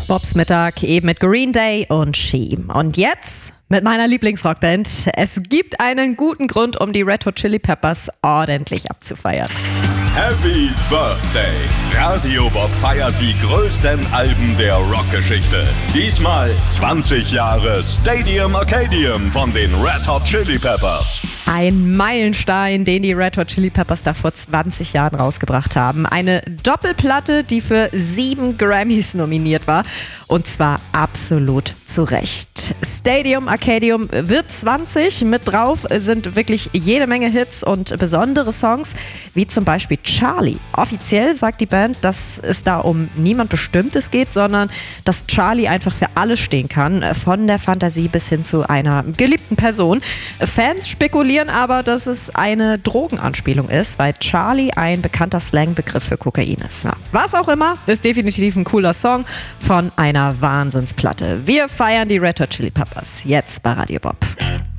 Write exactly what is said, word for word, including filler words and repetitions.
Bobs Mittag eben mit Green Day und She. Und jetzt mit meiner Lieblingsrockband. Es gibt einen guten Grund, um die Red Hot Chili Peppers ordentlich abzufeiern. Happy Birthday! Radio Bob feiert die größten Alben der Rockgeschichte. Diesmal zwanzig Jahre Stadium Arcadium von den Red Hot Chili Peppers. Ein Meilenstein, den die Red Hot Chili Peppers da vor zwanzig Jahren rausgebracht haben. Eine Doppelplatte, die für sieben Grammys nominiert war. Und zwar absolut zu Recht. Stadium Arcadium wird zwanzig. Mit drauf sind wirklich jede Menge Hits und besondere Songs, wie zum Beispiel Charlie. Offiziell sagt die Band, dass es da um niemand Bestimmtes geht, sondern dass Charlie einfach für alles stehen kann. Von der Fantasie bis hin zu einer geliebten Person. Fans spekulieren aber, dass es eine Drogenanspielung ist, weil Charlie ein bekannter Slangbegriff für Kokain ist. Ja. Was auch immer, ist definitiv ein cooler Song von einer Wahnsinnsplatte. Wir feiern die Red Hot Chili Peppers jetzt bei Radio Bob.